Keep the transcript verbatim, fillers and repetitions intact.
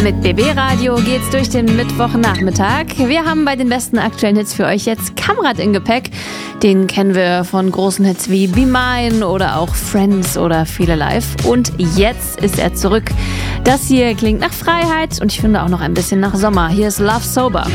Mit B B Radio geht's durch den Mittwochnachmittag. Wir haben bei den besten aktuellen Hits für euch jetzt Kamrat in Gepäck. Den kennen wir von großen Hits wie Be Mine oder auch Friends oder Viele Live. Und jetzt ist er zurück. Das hier klingt nach Freiheit und ich finde auch noch ein bisschen nach Sommer. Hier ist Love Sober.